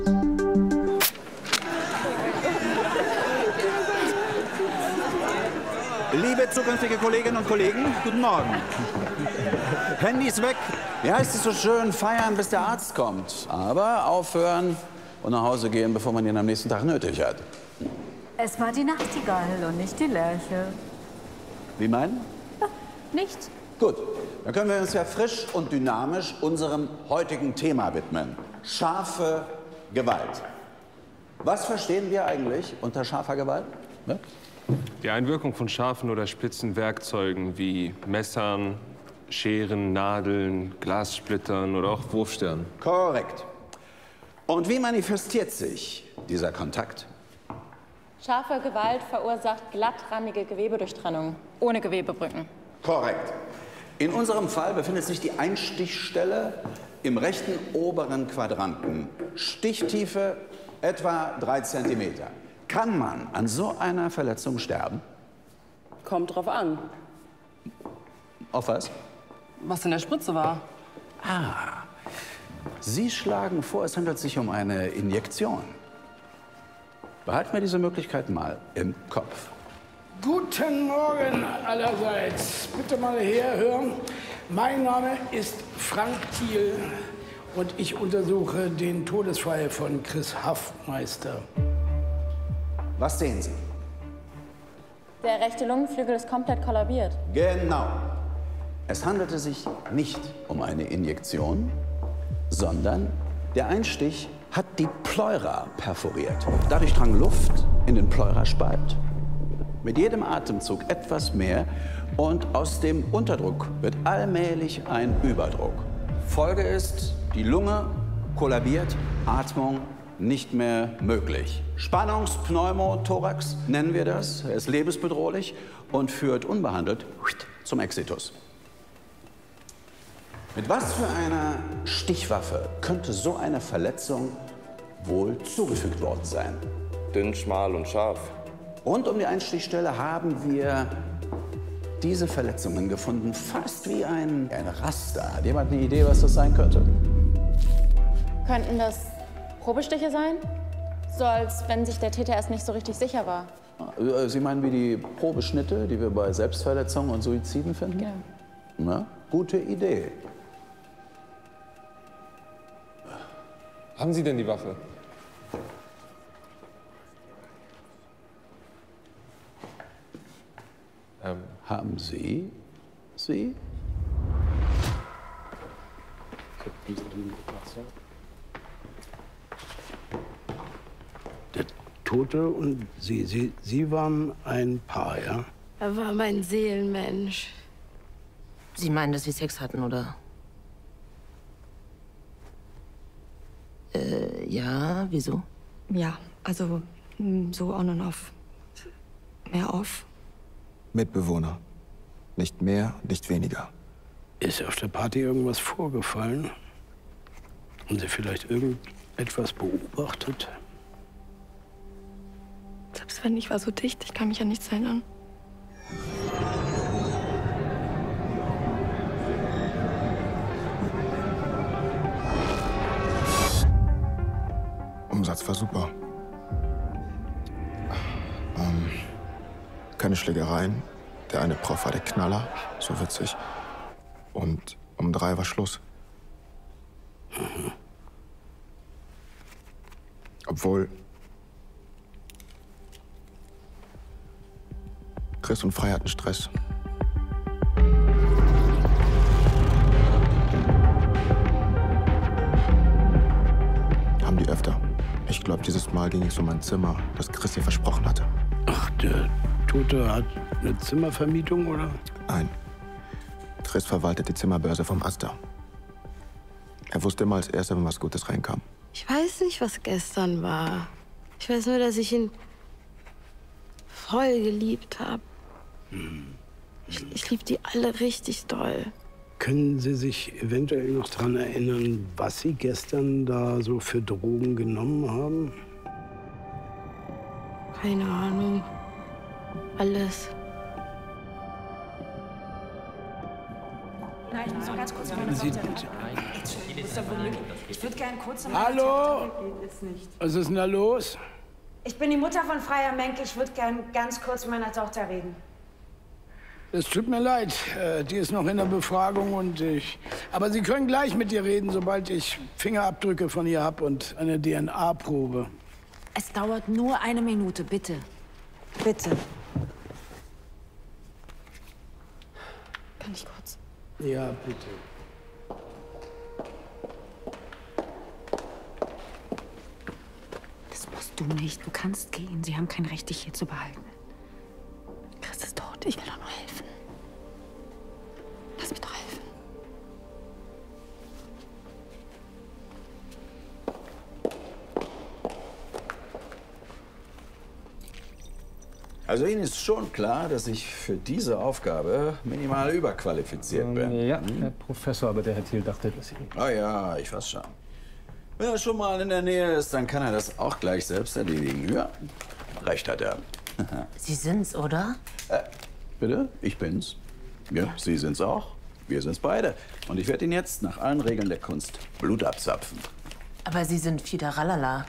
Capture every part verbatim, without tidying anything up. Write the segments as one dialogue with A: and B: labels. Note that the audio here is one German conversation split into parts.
A: Liebe zukünftige Kolleginnen und Kollegen, guten Morgen. Handys weg. Wie heißt es so schön? Feiern, bis der Arzt kommt. Aber aufhören und nach Hause gehen, bevor man ihn am nächsten Tag nötig hat.
B: Es war die Nachtigall und nicht die Lerche.
A: Wie meinen?
B: Nicht?
A: Gut, dann können wir uns ja frisch und dynamisch unserem heutigen Thema widmen. Scharfe Gewalt. Was verstehen wir eigentlich unter scharfer Gewalt? Ne?
C: Die Einwirkung von scharfen oder spitzen Werkzeugen wie Messern, Scheren, Nadeln, Glassplittern oder auch Wurfsternen.
A: Korrekt. Und wie manifestiert sich dieser Kontakt?
D: Scharfe Gewalt verursacht glattrandige Gewebedurchtrennung, ohne Gewebebrücken.
A: Korrekt. In unserem Fall befindet sich die Einstichstelle im rechten oberen Quadranten. Stichtiefe etwa drei Zentimeter. Kann man an so einer Verletzung sterben?
E: Kommt drauf an.
A: Auf was?
E: Was in der Spritze war.
A: Ah, Sie schlagen vor, es handelt sich um eine Injektion. Behalten wir diese Möglichkeit mal im Kopf.
F: Guten Morgen allerseits. Bitte mal herhören. Mein Name ist Frank Thiel und ich untersuche den Todesfall von Chris Haffmeister.
A: Was sehen Sie?
D: Der rechte Lungenflügel ist komplett kollabiert.
A: Genau. Es handelte sich nicht um eine Injektion, sondern der Einstich hat die Pleura perforiert. Dadurch drang Luft in den Pleuraspalt. Mit jedem Atemzug etwas mehr und aus dem Unterdruck wird allmählich ein Überdruck. Folge ist, die Lunge kollabiert, Atmung nicht mehr möglich. Spannungspneumothorax nennen wir das. Er ist lebensbedrohlich und führt unbehandelt zum Exitus. Mit was für einer Stichwaffe könnte so eine Verletzung wohl zugefügt worden sein?
G: Dünn, schmal und scharf.
A: Rund um die Einstichstelle haben wir diese Verletzungen gefunden, fast wie ein, ein Raster. Hat jemand eine Idee, was das sein könnte?
D: Könnten das Probestiche sein? So als wenn sich der Täter erst nicht so richtig sicher war.
A: Sie meinen wie die Probeschnitte, die wir bei Selbstverletzungen und Suiziden finden?
D: Genau.
A: Na, gute Idee.
C: Haben Sie denn die Waffe? Ähm.
A: Haben Sie sie?
F: Der Tote und Sie, Sie, Sie waren ein Paar, ja?
H: Er war mein Seelenmensch.
I: Sie meinen, dass Sie Sex hatten, oder? Äh, ja, wieso?
H: Ja, also mm, so on und off. Mehr off.
J: Mitbewohner. Nicht mehr, nicht weniger.
F: Ist auf der Party irgendwas vorgefallen? Haben Sie vielleicht irgendetwas beobachtet?
H: Selbst wenn ich war so dicht, ich kann mich an nichts erinnern.
J: Umsatz war super. Ähm, keine Schlägereien. Der eine Prof war der Knaller, so witzig. Und um drei war Schluss.
F: Mhm.
J: Obwohl Chris und Frei hatten Stress. Haben die öfter. Ich glaube, dieses Mal ging es um ein Zimmer, das Chris ihr versprochen hatte.
F: Ach, der Tote hat eine Zimmervermietung, oder?
J: Nein. Chris verwaltet die Zimmerbörse vom Asta. Er wusste immer als Erster, wenn was Gutes reinkam.
H: Ich weiß nicht, was gestern war. Ich weiß nur, dass ich ihn voll geliebt habe.
F: Hm.
H: Ich, ich liebe die alle richtig doll.
F: Können Sie sich eventuell noch daran erinnern, was Sie gestern da so für Drogen genommen haben?
H: Keine Ahnung. Alles.
K: Nein, ich muss noch ganz kurz meine
F: Sie,
K: Tochter reden. Ich würde gerne kurz...
F: Hallo? Was ist denn da los?
K: Ich bin die Mutter von Freier Menke. Ich würde gerne ganz kurz mit meiner Tochter reden.
F: Es tut mir leid, äh, die ist noch in der Befragung und ich... Aber Sie können gleich mit ihr reden, sobald ich Fingerabdrücke von ihr habe und eine D N A-Probe.
B: Es dauert nur eine Minute, bitte. Bitte.
D: Kann ich kurz?
F: Ja, bitte.
B: Das musst du nicht. Du kannst gehen. Sie haben kein Recht, dich hier zu behalten. Chris ist tot. Ich will doch nur helfen. Lass mich doch helfen.
A: Also Ihnen ist schon klar, dass ich für diese Aufgabe minimal überqualifiziert bin.
L: Ähm, ja, Herr Professor, aber der Herr Thiel dachte, dass Sie...
A: Ah ja, ich weiß schon. Wenn er schon mal in der Nähe ist, dann kann er das auch gleich selbst erledigen. Ja, recht hat er.
I: Sie sind's, oder?
A: Äh, bitte? Ich bin's. Ja, Sie sind's auch. Wir sind's beide. Und ich werde Ihnen jetzt nach allen Regeln der Kunst Blut abzapfen.
I: Aber Sie sind Fideralala.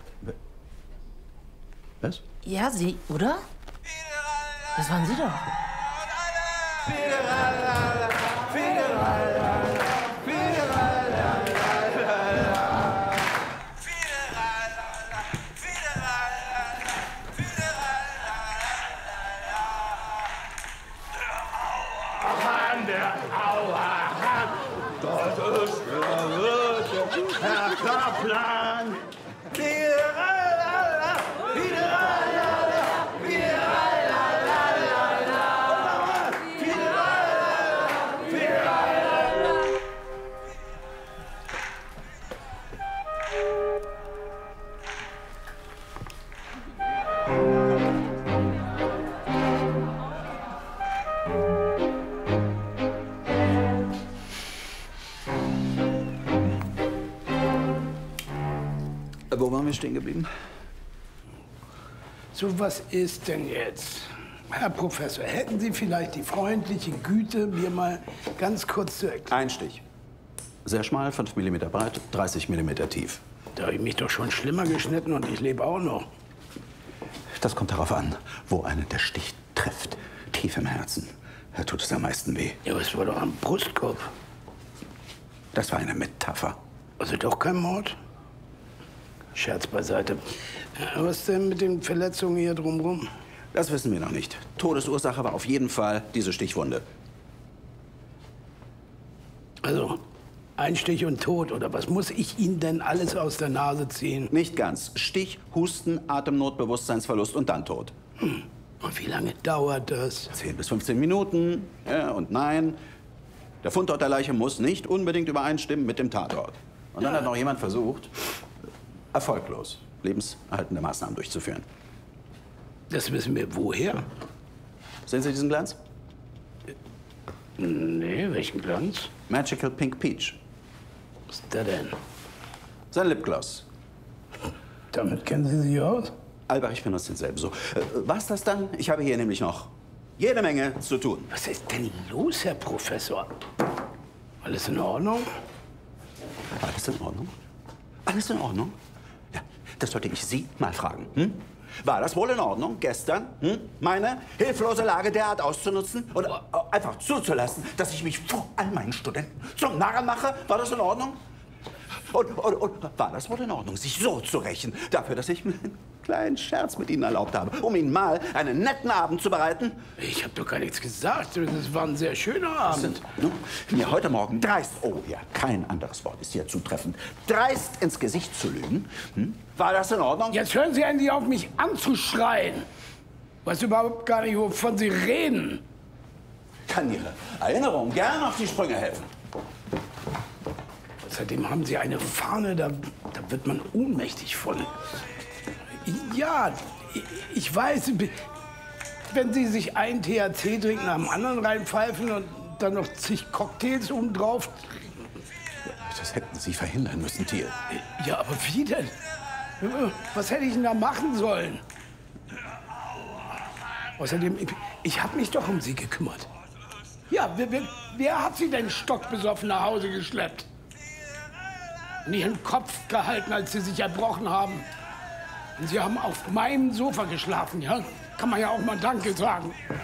A: Was?
I: Ja, Sie, oder? Das waren Sie doch.
M: Herr Kaplan!
A: Wo waren wir stehen geblieben?
F: So, was ist denn jetzt? Herr Professor, hätten Sie vielleicht die freundliche Güte, mir mal ganz kurz zu erklären?
A: Ein Stich. Sehr schmal, fünf Millimeter breit, dreißig Millimeter tief.
F: Da habe ich mich doch schon schlimmer geschnitten und ich lebe auch noch.
A: Das kommt darauf an, wo einen der Stich trifft. Tief im Herzen. Da tut es am meisten weh.
F: Ja, aber es war doch am Brustkorb.
A: Das war eine Metapher.
F: Also doch kein Mord? Scherz beiseite. Was denn mit den Verletzungen hier drumherum?
A: Das wissen wir noch nicht. Todesursache war auf jeden Fall diese Stichwunde.
F: Also, Einstich und Tod, oder was muss ich Ihnen denn alles aus der Nase ziehen?
A: Nicht ganz. Stich, Husten, Atemnot, Bewusstseinsverlust und dann Tod.
F: Hm. Und wie lange dauert das?
A: zehn bis fünfzehn Minuten. Ja und nein. Der Fundort der Leiche muss nicht unbedingt übereinstimmen mit dem Tatort. Und dann ja. hat noch jemand versucht, erfolglos lebenserhaltende Maßnahmen durchzuführen.
F: Das wissen wir woher?
A: Sehen Sie diesen Glanz?
F: Nee, welchen Glanz?
A: Magical Pink Peach.
F: Was ist der denn?
A: Sein Lipgloss.
F: Damit kennen Sie sich aus?
A: Albrecht benutzt denselben so. Äh, was das dann? Ich habe hier nämlich noch jede Menge zu tun.
F: Was ist denn los, Herr Professor? Alles in Ordnung?
A: Alles in Ordnung? Alles in Ordnung? Ja, das sollte ich Sie mal fragen. Hm? War das wohl in Ordnung, gestern, hm, meine hilflose Lage derart auszunutzen und einfach zuzulassen, dass ich mich vor all meinen Studenten zum Narren mache? War das in Ordnung? Und, und, und war das wohl in Ordnung, sich so zu rächen dafür, dass ich mir einen kleinen Scherz mit Ihnen erlaubt habe, um Ihnen mal einen netten Abend zu bereiten?
F: Ich habe doch gar nichts gesagt. Das war ein sehr schöner Abend.
A: Nun, mir heute Morgen dreist, oh ja, kein anderes Wort ist hier zutreffend, dreist ins Gesicht zu lügen. Hm? War das in Ordnung?
F: Jetzt hören Sie endlich auf, mich anzuschreien. Weiß überhaupt gar nicht, wovon Sie reden.
A: Kann Ihre Erinnerung gerne auf die Sprünge helfen.
F: Außerdem haben Sie eine Fahne, da, da wird man ohnmächtig von. Ja, ich weiß, wenn Sie sich einen T H C-Drink nach dem anderen reinpfeifen und dann noch zig Cocktails obendrauf.
A: Das hätten Sie verhindern müssen, Thiel.
F: Ja, aber wie denn? Was hätte ich denn da machen sollen? Außerdem, ich, ich habe mich doch um Sie gekümmert. Ja, wir, wir, Wer hat Sie denn stockbesoffen nach Hause geschleppt? Und Ihren Kopf gehalten, als Sie sich erbrochen haben? Und Sie haben auf meinem Sofa geschlafen, ja? Kann man ja auch mal Danke sagen.